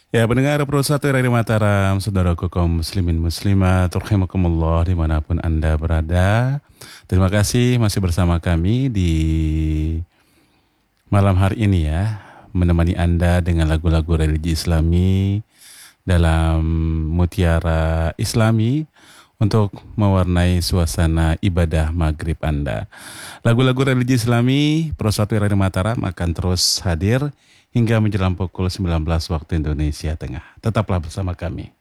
Ya, pendengar Pro 1 Radio Mataram, saudaraku kaum muslimin muslimat, rahimakumullah dimanapun Anda berada. Terima kasih masih bersama kami di malam hari ini ya, menemani Anda dengan lagu-lagu religi Islami dalam Mutiara Islami untuk mewarnai suasana ibadah maghrib Anda. Lagu-lagu religi Islami Pro 1 Radio Mataram akan terus hadir hingga menjelang pukul 19 waktu Indonesia Tengah. Tetaplah bersama kami.